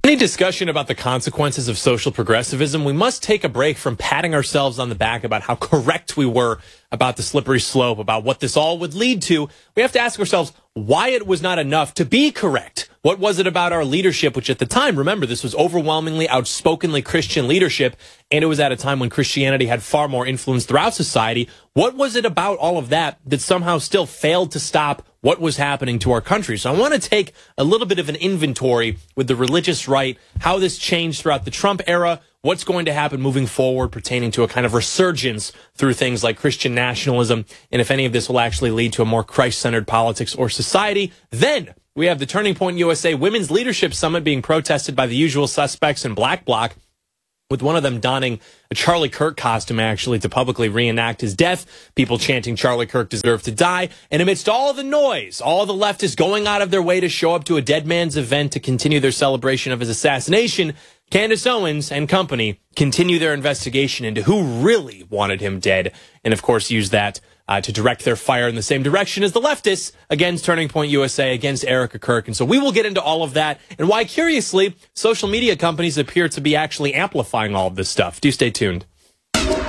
Any discussion about the consequences of social progressivism, we must take a break from patting ourselves on the back about how correct we were about the slippery slope, about what this all would lead to. We have to ask ourselves why it was not enough to be correct. What was it about our leadership, which at the time, remember, this was overwhelmingly, outspokenly Christian leadership, and it was at a time when Christianity had far more influence throughout society. What was it about all of that that somehow still failed to stop what was happening to our country? So I want to take a little bit of an inventory with the religious right, how this changed throughout the Trump era, what's going to happen moving forward pertaining to a kind of resurgence through things like Christian nationalism, and if any of this will actually lead to a more Christ-centered politics or society. Then we have the Turning Point USA Women's Leadership Summit being protested by the usual suspects in Black Bloc, with one of them donning a Charlie Kirk costume, actually, to publicly reenact his death. People chanting Charlie Kirk deserved to die. And amidst all the noise, all the leftists going out of their way to show up to a dead man's event to continue their celebration of his assassination, Candace Owens and company continue their investigation into who really wanted him dead. And, of course, use that to direct their fire in the same direction as the leftists against Turning Point USA, against Erica Kirk. And so we will get into all of that and why, curiously, social media companies appear to be actually amplifying all of this stuff. Do stay tuned.